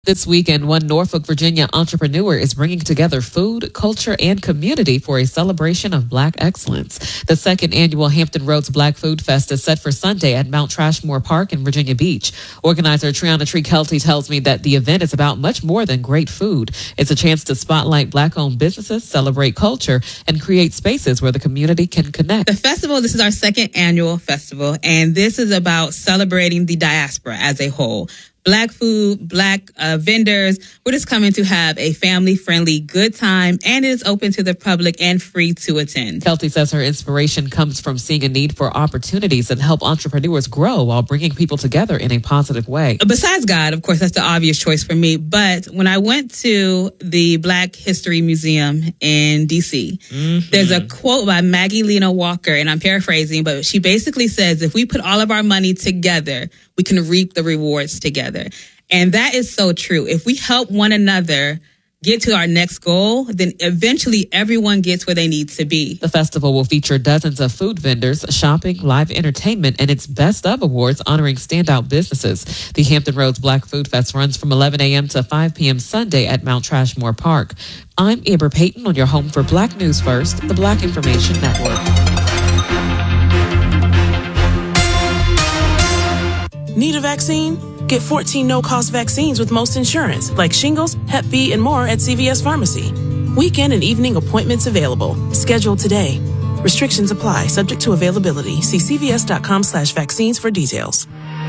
This weekend, one Norfolk, Virginia entrepreneur is bringing together food, culture, and community for a celebration of Black excellence. The second annual Hampton Roads Black Food Fest is set for Sunday at Mount Trashmore Park in Virginia Beach. Organizer Triana Tree Kelty tells me that the event is about much more than great food. It's a chance to spotlight Black-owned businesses, celebrate culture, and create spaces where the community can connect. The festival, this is our second annual festival, and this is about celebrating the diaspora as a whole. Black food, Black vendors. We're just coming to have a family-friendly good time, and it is open to the public and free to attend. Kelty says her inspiration comes from seeing a need for opportunities that help entrepreneurs grow while bringing people together in a positive way. Besides God, of course, that's the obvious choice for me. But when I went to the Black History Museum in D.C., there's a quote by Maggie Lena Walker, and I'm paraphrasing, but she basically says, if we put all of our money together, we can reap the rewards together. And that is so true. If we help one another get to our next goal, then eventually everyone gets where they need to be. The festival will feature dozens of food vendors, shopping, live entertainment, and its Best of Awards honoring standout businesses. The Hampton Roads Black Food Fest runs from 11 a.m. to 5 p.m. Sunday at Mount Trashmore Park. I'm Amber Payton on your home for Black News First, the Black Information Network. Need a vaccine? Get 14 no-cost vaccines with most insurance, like shingles, Hep B, and more at CVS Pharmacy. Weekend and evening appointments available. Schedule today. Restrictions apply, subject to availability. See cvs.com/vaccines for details.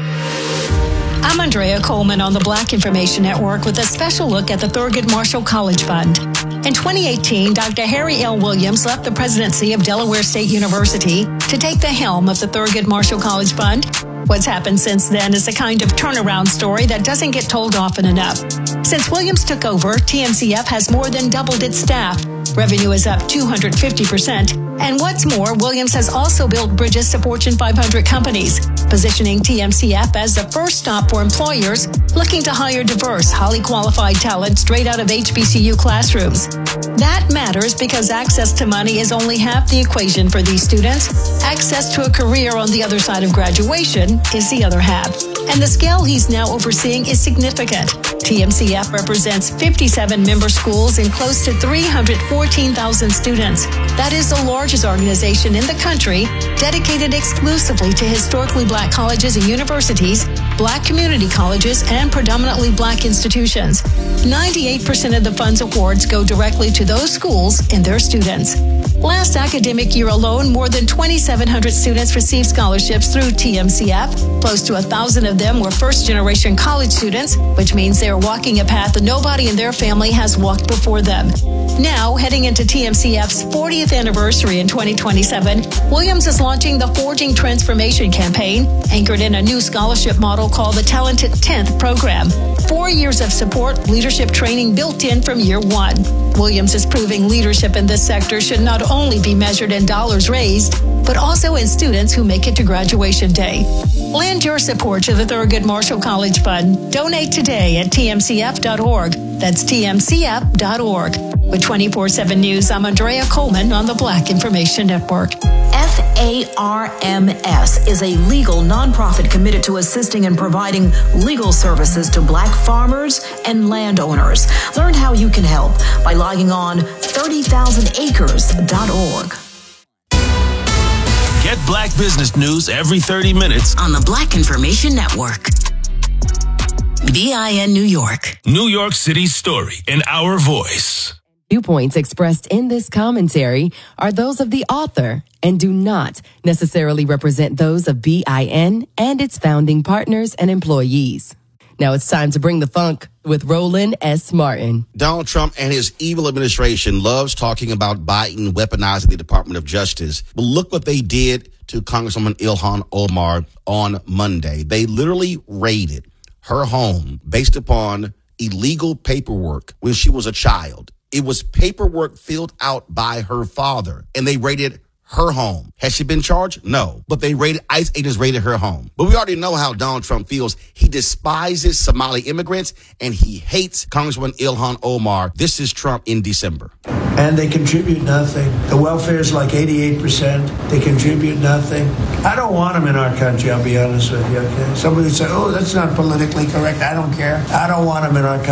I'm Andrea Coleman on the Black Information Network with a special look at the Thurgood Marshall College Fund. In 2018, Dr. Harry L. Williams left the presidency of Delaware State University to take the helm of the Thurgood Marshall College Fund. What's happened since then is a kind of turnaround story that doesn't get told often enough. Since Williams took over, TMCF has more than doubled its staff. Revenue is up 250%. And what's more, Williams has also built bridges to Fortune 500 companies, positioning TMCF as the first stop for employers looking to hire diverse, highly qualified talent straight out of HBCU classrooms. That matters because access to money is only half the equation for these students. Access to a career on the other side of graduation is the other half. And the scale he's now overseeing is significant. TMCF represents 57 member schools and close to 314,000 students. That is the largest organization in the country dedicated exclusively to historically Black colleges and universities, Black community colleges, and predominantly Black institutions. 98% of the fund's awards go directly to those schools and their students. Last academic year alone, more than 2,700 students received scholarships through TMCF. Close to 1,000 of them were first-generation college students, which means they're walking a path that nobody in their family has walked before them. Now, heading into TMCF's 40th anniversary in 2027, Williams is launching the Forging Transformation campaign, anchored in a new scholarship model called the Talented 10th program. 4 years of support, leadership training built in from year one. Williams is proving leadership in this sector should not only be measured in dollars raised, but also in students who make it to graduation day. Lend your support to the Thurgood Marshall College Fund. Donate today at tmcf.org. That's tmcf.org. With 24/7 News, I'm Andrea Coleman on the Black Information Network. FARMS is a legal nonprofit committed to assisting and providing legal services to Black farmers and landowners. Learn how you can help by logging on 30,000acres.org. Get Black business news every 30 minutes on the Black Information Network. BIN New York. New York City's story in our voice. Viewpoints expressed in this commentary are those of the author and do not necessarily represent those of BIN and its founding partners and employees. Now it's time to bring the funk with Roland S. Martin. Donald Trump and his evil administration loves talking about Biden weaponizing the Department of Justice. But look what they did to Congresswoman Ilhan Omar on Monday. They literally raided her home based upon illegal paperwork when she was a child. It was paperwork filled out by her father, and they raided her home. Has she been charged? No. But ICE agents raided her home. But we already know how Donald Trump feels. He despises Somali immigrants, and he hates Congresswoman Ilhan Omar. This is Trump in December. And they contribute nothing. The welfare is like 88%. They contribute nothing. I don't want them in our country, I'll be honest with you, okay? Somebody would say, oh, that's not politically correct. I don't care. I don't want them in our country.